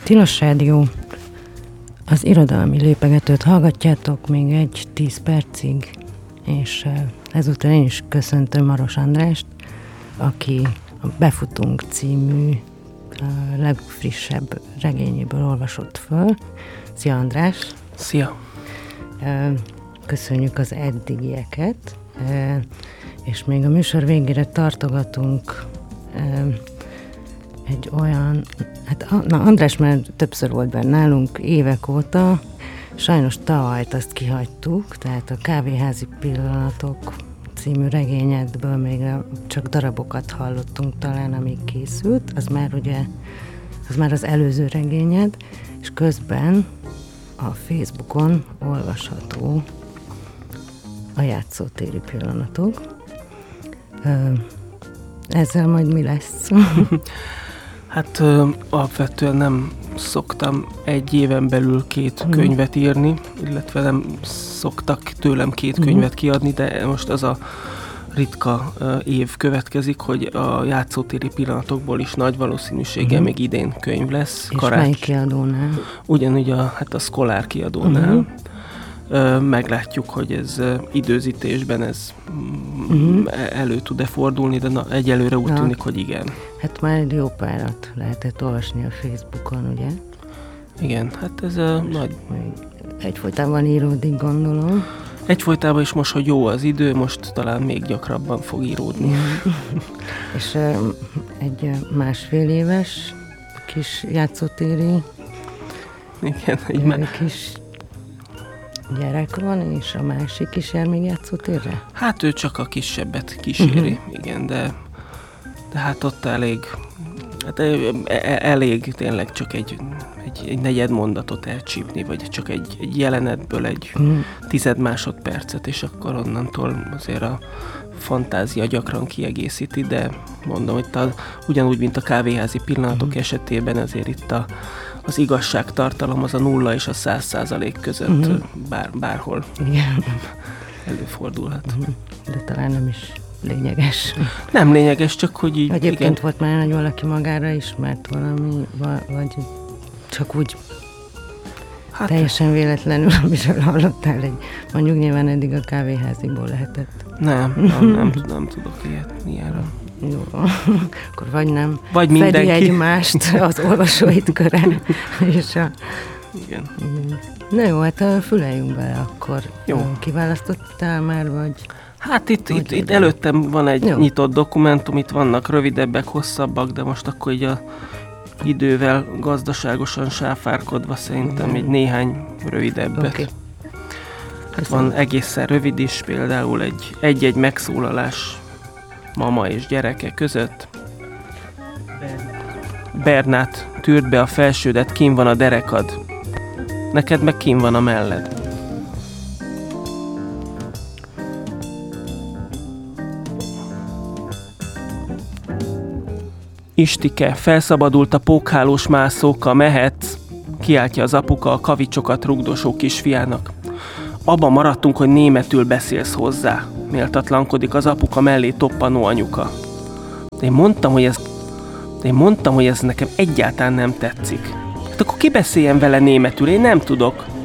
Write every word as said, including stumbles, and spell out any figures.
Tilos Rádió, az irodalmi lépegetőt hallgatjátok még egy tíz percig, és ezután én is köszöntöm Maros Andrást, aki a Befutunk című a legfrissebb regényéből olvasott föl. Szia András! Szia! Köszönjük az eddigieket, és még a műsor végére tartogatunk egy olyan, hát na, András már többször volt benne nálunk évek óta, sajnos tavalyt azt kihagytuk, tehát a Kávéházi pillanatok című regényedből még csak darabokat hallottunk talán, amíg készült, az már ugye, az már az előző regényed, és közben a Facebookon olvasható a Játszótéri pillanatok. Ezzel majd mi lesz? Hát ö, alapvetően nem szoktam egy éven belül két könyvet írni, illetve nem szoktak tőlem két könyvet kiadni, de most az a ritka ö, év következik, hogy a Játszótéri pillanatokból is nagy valószínűséggel uh-huh. még idén könyv lesz. És Karács... melyik kiadónál? Ugyanúgy a, hát a Szkolár kiadónál. Uh-huh. Ö, meglátjuk, hogy ez ö, időzítésben ez uh-huh. elő tud-e fordulni, de na, egyelőre úgy na. tűnik, hogy igen. Hát már egy jó párat lehetett olvasni a Facebookon, ugye? Igen, hát ez a nagy... Egyfolytában íródik, gondolom. Egyfolytában is most, hogy jó az idő, most talán még gyakrabban fog íródni. És uh, egy másfél éves kis játszótéri igen, egy uh, má... kis gyerek van, és a másik is jár még játszótérre? Hát ő csak a kisebbet kíséri, uh-huh. igen, de, de hát ott elég, hát elég tényleg csak egy, egy, egy negyed mondatot elcsípni, vagy csak egy, egy jelenetből egy uh-huh. tized másodpercet, és akkor onnantól azért a fantázia gyakran kiegészíti, de mondom, itt a, ugyanúgy, mint a Kávéházi pillanatok uh-huh. esetében, azért itt a az igazságtartalom az a nulla és a száz százalék között uh-huh. bár, bárhol igen. előfordulhat. Uh-huh. De talán nem is lényeges. Nem lényeges, csak hogy így... Egyébként igen. volt már, hogy valaki magára ismert valami, vagy csak úgy hát, teljesen véletlenül, amiről hallottál, egy, mondjuk nyilván eddig a Kávéháziból lehetett. Nem, nem, nem, nem tudok ilyet, ilyenről. Jó, akkor vagy nem vagy fedi mindenki. egymást az olvasóid köre. És a... Igen. Igen. Na jó, hát füleljünk bele akkor. Jó. Kiválasztottál már, vagy? Hát itt, itt, itt előttem van egy jó. nyitott dokumentum, itt vannak rövidebbek, hosszabbak, de most akkor így a idővel gazdaságosan sáfárkodva szerintem egy néhány rövidebbet. Okay. Hát van egészen rövid is, például egy, egy-egy megszólalás mama és gyereke között. Bernát, tűrd be a felsődet, kín van a derekad. Neked meg kín van a melled. Istike, felszabadult a pókhálós mászóka, mehetsz, kiáltja az apuka a kavicsokat rugdosó kisfiának. Abban maradtunk, hogy németül beszélsz hozzá, méltatlankodik az apuka mellé toppanó anyuka. De én mondtam, hogy ez, de én mondtam, hogy ez nekem egyáltalán nem tetszik. Hát akkor ki beszéljen vele németül, én nem tudok.